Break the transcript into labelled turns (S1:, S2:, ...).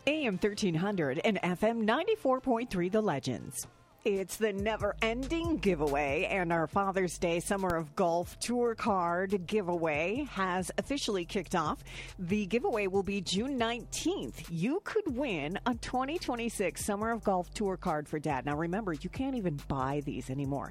S1: AM 1300 and FM 94.3 The Legends. It's the never-ending giveaway, and our Father's Day Summer of Golf Tour Card giveaway has officially kicked off. The giveaway will be June 19th. You could win a 2026 Summer of Golf Tour Card for Dad. Now, remember, you can't even buy these anymore.